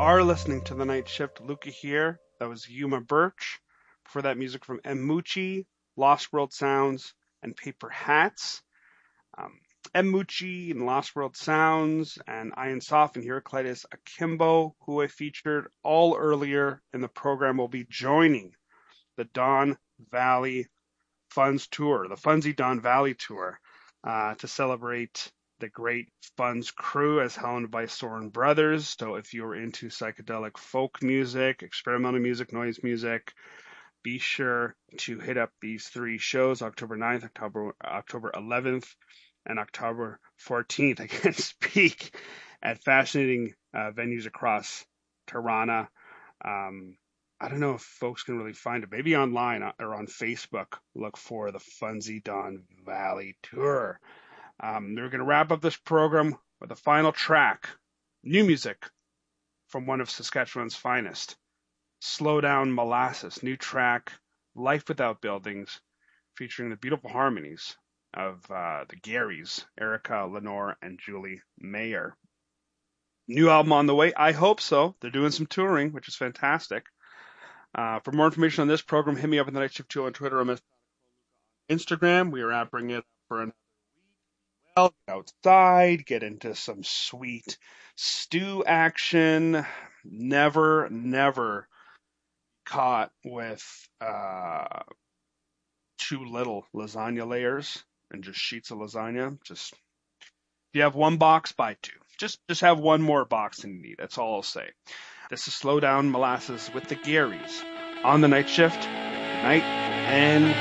are listening to the Night Shift. Luca here. That was Yuma Birch. Before that, music from M. Mucci, Lost World Sounds, and Paper Hats. Um, M. Mucci and Lost World Sounds, and Ian Soft and Heraclitus Akimbo, who I featured all earlier in the program, will be joining the Don Valley Funds Tour, the Funzy Don Valley Tour, to celebrate the great Funds crew as helmed by Soren Brothers. So if you're into psychedelic folk music, experimental music, noise music, be sure to hit up these three shows, October 9th, October 11th, and October 14th. I can speak at fascinating venues across Tirana. I don't know if folks can really find it. Maybe online or on Facebook, look for the Funzy Don Valley Tour. We're going to wrap up this program with a final track, new music from one of Saskatchewan's finest, Slow Down Molasses, new track, Life Without Buildings, featuring the beautiful harmonies of the Garys, Erica, Lenore, and Julie Mayer. New album on the way? I hope so. They're doing some touring, which is fantastic. For more information on this program, hit me up in the Night Shift 2 on Twitter or Instagram. We are at Bring It Up for another week. Well, get outside, get into some sweet stew action. Never caught with too little lasagna layers and just sheets of lasagna. Just if you have one box, buy two. Just have one more box than you need. That's all I'll say. This is Slow Down Molasses with the Garys on the Night Shift. Good night and